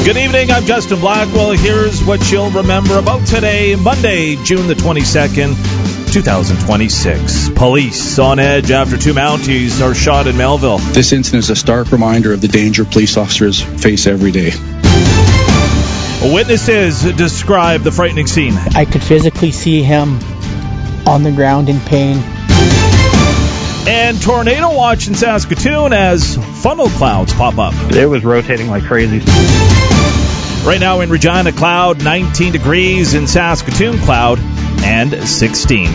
Good evening, I'm Justin Blackwell. Here's what you'll remember about today, Monday, June the 22nd, 2026. Police on edge after two Mounties are shot in Melville. This incident is a stark reminder of the danger police officers face every day. Witnesses describe the frightening scene. I could physically see him on the ground in pain. And tornado watch in Saskatoon as funnel clouds pop up. It was rotating like crazy. Right now in Regina, cloud 19 degrees. In Saskatoon, cloud and 16.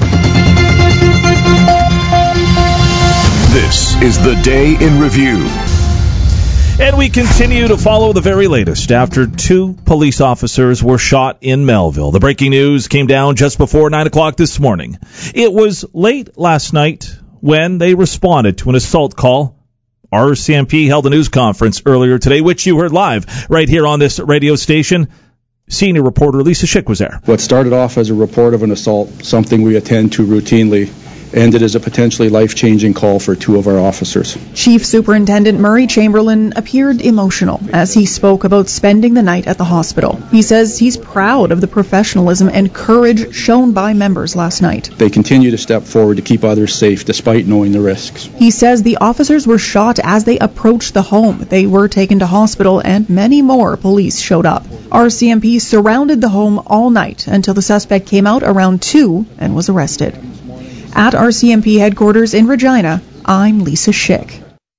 This is the Day in Review. And we continue to follow the very latest after two police officers were shot in Melville. The breaking news came down just before 9 o'clock this morning. It was late last night when they responded to an assault call. RCMP held a news conference earlier today, which you heard live right here on this radio station. Senior reporter Lisa Schick was there. What started off as a report of an assault, something we attend to routinely, ended as a potentially life-changing call for two of our officers. Chief Superintendent Murray Chamberlain appeared emotional as he spoke about spending the night at the hospital. He says he's proud of the professionalism and courage shown by members last night. They continue to step forward to keep others safe despite knowing the risks. He says the officers were shot as they approached the home. They were taken to hospital and many more police showed up. RCMP surrounded the home all night until the suspect came out around 2 and was arrested. At RCMP headquarters in Regina, I'm Lisa Schick.